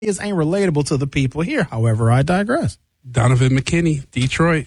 ain't relatable to the people here. However, I digress. Donovan McKinney, Detroit.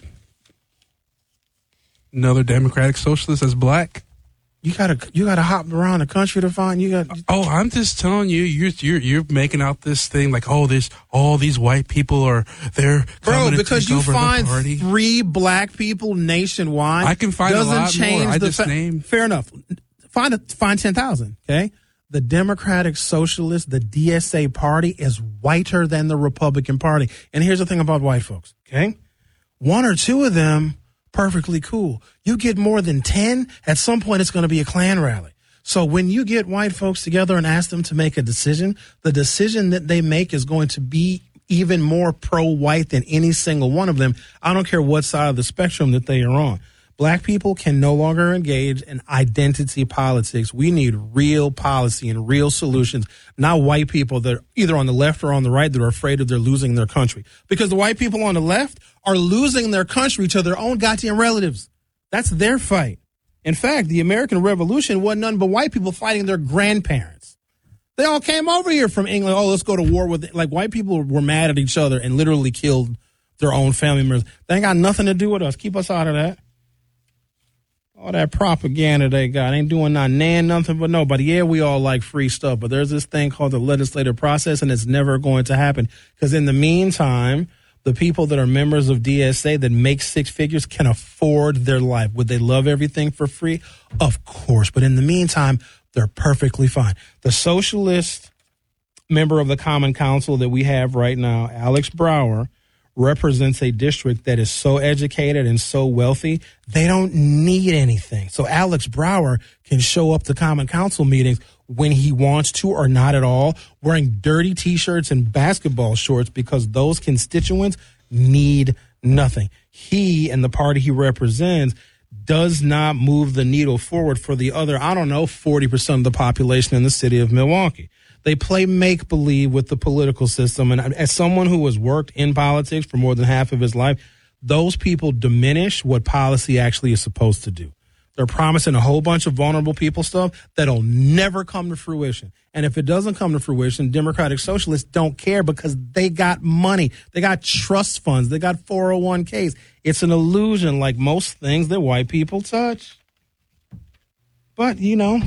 Another Democratic Socialist that's black. You gotta hop around the country to find I'm just telling you, you're making out this thing like, all these white people are there. Because you find 3 black people nationwide. I can find a lot more. I just named. Fair enough. Find 10,000. Okay. The Democratic Socialist, the DSA party, is whiter than the Republican Party. And here's the thing about white folks. Okay. 1 or 2 of them, perfectly cool. You get more than 10, at some point it's going to be a Klan rally. So when you get white folks together and ask them to make a decision, the decision that they make is going to be even more pro-white than any single one of them. I don't care what side of the spectrum that they are on. Black people can no longer engage in identity politics. We need real policy and real solutions, not white people that are either on the left or on the right that are afraid of they're losing their country. Because the white people on the left are losing their country to their own goddamn relatives. That's their fight. In fact, the American Revolution wasn't none but white people fighting their grandparents. They all came over here from England. Oh, let's go to war with it. Like, white people were mad at each other and literally killed their own family members. They ain't got nothing to do with us. Keep us out of that. All that propaganda they got ain't doing nothing but nobody. Yeah, we all like free stuff, but there's this thing called the legislative process, and it's never going to happen. Because in the meantime, the people that are members of DSA that make 6 figures can afford their life. Would they love everything for free? Of course. But in the meantime, they're perfectly fine. The socialist member of the Common Council that we have right now, Alex Brower, represents a district that is so educated and so wealthy, they don't need anything. So Alex Brower can show up to Common Council meetings when he wants to or not at all, wearing dirty T-shirts and basketball shorts because those constituents need nothing. He and the party he represents does not move the needle forward for the other, 40% of the population in the city of Milwaukee. They play make-believe with the political system. And as someone who has worked in politics for more than half of his life, those people diminish what policy actually is supposed to do. They're promising a whole bunch of vulnerable people stuff that'll never come to fruition. And if it doesn't come to fruition, Democratic Socialists don't care because they got money. They got trust funds. They got 401ks. It's an illusion like most things that white people touch. But,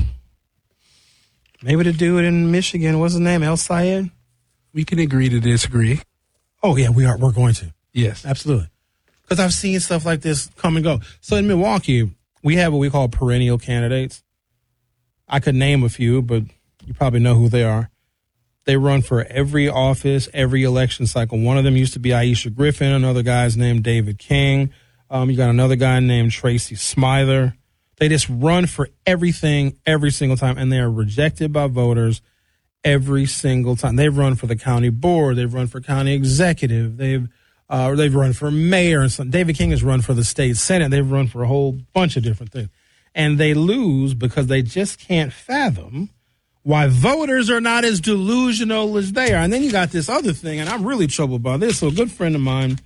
maybe the dude in Michigan, what's his name, El Sayed? We can agree to disagree. Oh, yeah, we are. We're going to. Yes. Absolutely. Because I've seen stuff like this come and go. So in Milwaukee, we have what we call perennial candidates. I could name a few, but you probably know who they are. They run for every office, every election cycle. One of them used to be Aisha Griffin. Another guy's named David King. You got another guy named Tracy Smither. They just run for everything every single time, and they are rejected by voters every single time. They've run for the county board. They've run for county executive. They've run for mayor. And some, David King has run for the state senate. They've run for a whole bunch of different things. And they lose because they just can't fathom why voters are not as delusional as they are. And then you got this other thing, and I'm really troubled by this. So a good friend of mine,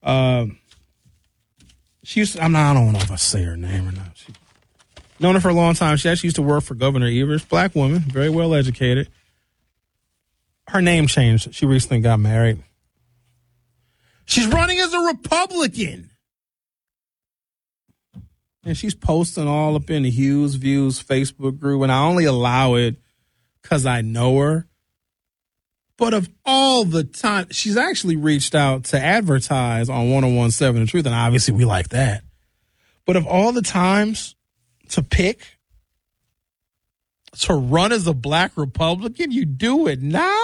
she used to, I don't know if I say her name or not. Known her for a long time. She actually used to work for Governor Evers. Black woman, very well educated. Her name changed. She recently got married. She's running as a Republican. And she's posting all up in the Hughes Views Facebook group. And I only allow it because I know her. But of all the time, she's actually reached out to advertise on 101.7 The Truth. And obviously we like that. But of all the times to pick to run as a black Republican, you do it now?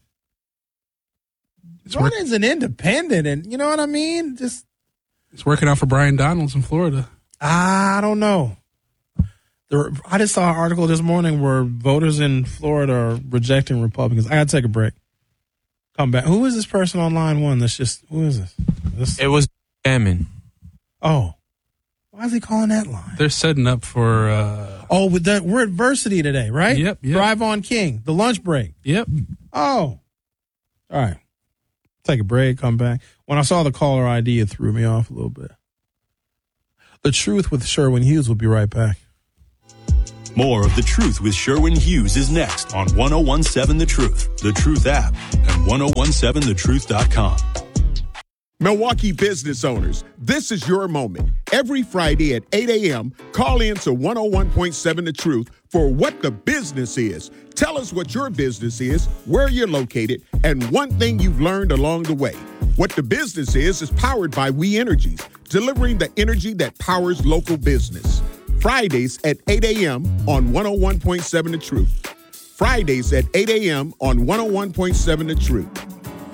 Run as an independent, and you know what I mean? Just it's working out for Brian Donalds in Florida. I don't know. I just saw an article this morning where voters in Florida are rejecting Republicans. I got to take a break. Come back. Who is this person on line one? Who is this? It was Gammon. Oh. Why is he calling that line? They're setting up for... we're at Versity today, right? Yep. Drive on King, the lunch break. Yep. Oh. All right. Take a break, come back. When I saw the caller ID, it threw me off a little bit. The Truth with Sherwin Hughes will be right back. More of The Truth with Sherwin Hughes is next on 1017 The Truth, The Truth app, and 1017thetruth.com. Milwaukee business owners, this is your moment. Every Friday at 8 a.m., call in to 101.7 The Truth for What the Business Is. Tell us what your business is, where you're located, and one thing you've learned along the way. What the Business is powered by We Energies, delivering the energy that powers local business. Fridays at 8 a.m. on 101.7 The Truth. Fridays at 8 a.m. on 101.7 The Truth.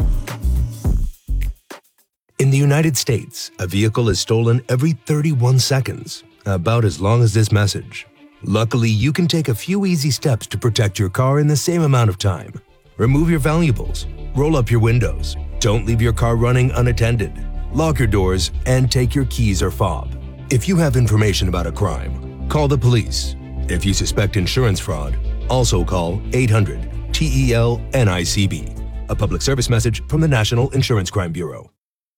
In the United States, a vehicle is stolen every 31 seconds, about as long as this message. Luckily, you can take a few easy steps to protect your car in the same amount of time. Remove your valuables, roll up your windows, don't leave your car running unattended, lock your doors, and take your keys or fob. If you have information about a crime, call the police. If you suspect insurance fraud, also call 800-TEL-NICB. A public service message from the National Insurance Crime Bureau.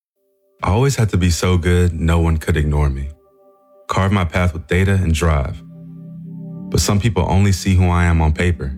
I always had to be so good, no one could ignore me. Carve my path with data and drive. But some people only see who I am on paper.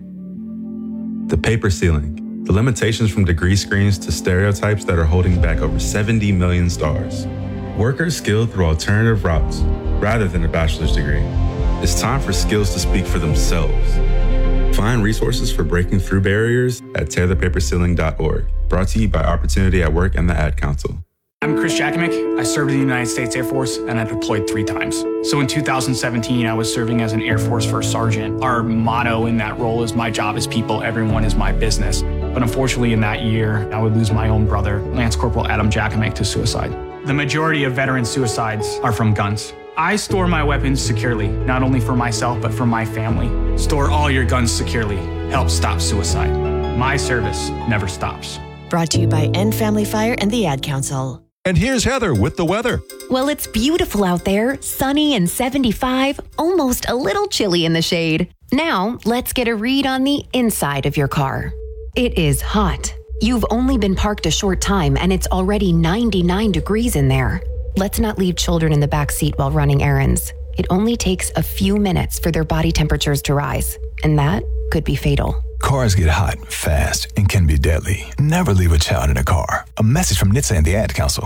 The paper ceiling, the limitations from degree screens to stereotypes that are holding back over 70 million stars. Workers skilled through alternative routes, rather than a bachelor's degree. It's time for skills to speak for themselves. Find resources for breaking through barriers at tearthepaperceiling.org. Brought to you by Opportunity at Work and the Ad Council. I'm Chris Jakimick. I served in the United States Air Force and I deployed 3 times. So in 2017, I was serving as an Air Force First Sergeant. Our motto in that role is my job is people, everyone is my business. But unfortunately in that year, I would lose my own brother, Lance Corporal Adam Jakimick, to suicide. The majority of veteran suicides are from guns. I store my weapons securely, not only for myself, but for my family. Store all your guns securely. Help stop suicide. My service never stops. Brought to you by End Family Fire and the Ad Council. And here's Heather with the weather. Well, it's beautiful out there, sunny and 75, almost a little chilly in the shade. Now, let's get a read on the inside of your car. It is hot. You've only been parked a short time and it's already 99 degrees in there. Let's not leave children in the back seat while running errands. It only takes a few minutes for their body temperatures to rise, and that could be fatal. Cars get hot, fast, and can be deadly. Never leave a child in a car. A message from NHTSA and the Ad Council.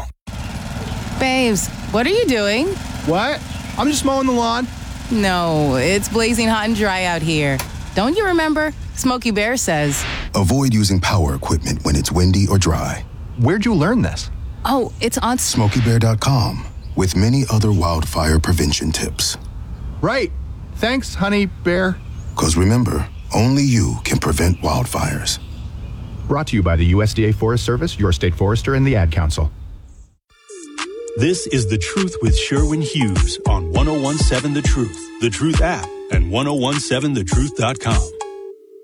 Babes, what are you doing? What? I'm just mowing the lawn. No, it's blazing hot and dry out here. Don't you remember? Smokey Bear says, avoid using power equipment when it's windy or dry. Where'd you learn this? Oh, it's on SmokeyBear.com with many other wildfire prevention tips. Right. Thanks, honey bear. 'Cause remember, only you can prevent wildfires. Brought to you by the USDA Forest Service, your state forester, and the Ad Council. This is The Truth with Sherwin Hughes on 1017 The Truth, The Truth app, and 1017thetruth.com.